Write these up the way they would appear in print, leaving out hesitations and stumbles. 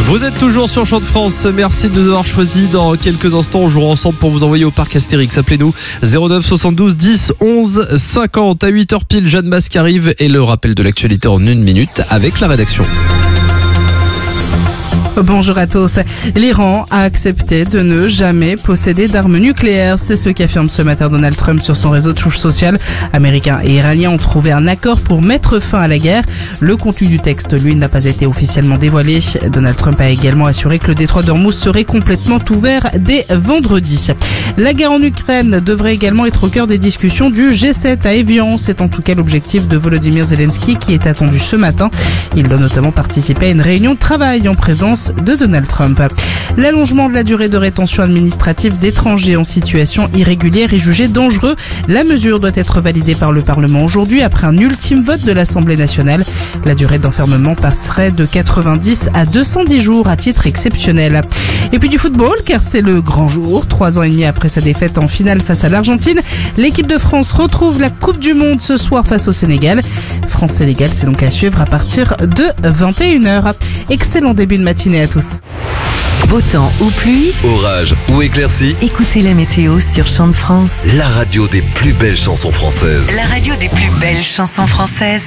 Vous êtes toujours sur Chant de France, merci de nous avoir choisis. Dans quelques instants, on jouera ensemble pour vous envoyer au parc Astérix. Appelez-nous 09 72 10 11 50. À 8h pile, Jeanne Masse qui arrive et le rappel de l'actualité en 1 minute avec la rédaction. Bonjour à tous. L'Iran a accepté de ne jamais posséder d'armes nucléaires. C'est ce qu'affirme ce matin Donald Trump sur son réseau de touche sociale. Américains et Iraniens ont trouvé un accord pour mettre fin à la guerre. Le contenu du texte, lui, n'a pas été officiellement dévoilé. Donald Trump a également assuré que le détroit d'Ormuz serait complètement ouvert dès vendredi. La guerre en Ukraine devrait également être au cœur des discussions du G7 à Évian. C'est en tout cas l'objectif de Volodymyr Zelensky qui est attendu ce matin. Il doit notamment participer à une réunion de travail en présence de Donald Trump. L'allongement de la durée de rétention administrative d'étrangers en situation irrégulière est jugé dangereux. La mesure doit être validée par le Parlement aujourd'hui après un ultime vote de l'Assemblée nationale. La durée d'enfermement passerait de 90 à 210 jours à titre exceptionnel. Et puis du football, car c'est le grand jour. 3 ans et demi après sa défaite en finale face à l'Argentine, l'équipe de France retrouve la Coupe du Monde ce soir face au Sénégal. France-Sénégal, c'est donc à suivre à partir de 21h. Excellent début de matinée à tous. Beau temps ou pluie, orage ou éclaircie, écoutez la météo sur Chant de France. la radio des plus belles chansons françaises. La radio des plus belles chansons françaises.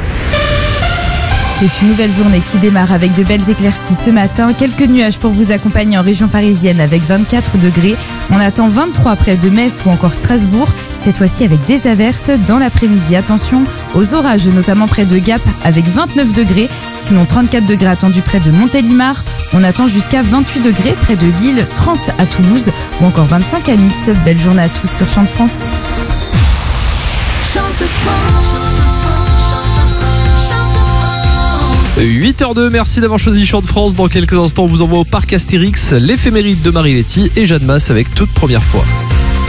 C'est une nouvelle journée qui démarre avec de belles éclaircies ce matin. Quelques nuages pour vous accompagner en région parisienne avec 24 degrés. On attend 23 près de Metz ou encore Strasbourg. Cette fois-ci avec des averses dans l'après-midi. Attention aux orages, notamment près de Gap avec 29 degrés. Sinon 34 degrés attendus près de Montélimar. On attend jusqu'à 28 degrés près de Lille, 30 à Toulouse ou encore 25 à Nice. Belle journée à tous sur Chant de France. 8h02, merci d'avoir choisi Chant de France. Dans quelques instants, on vous envoie au parc Astérix, l'éphéméride de Marie Letty et Jeanne Masse avec toute première fois.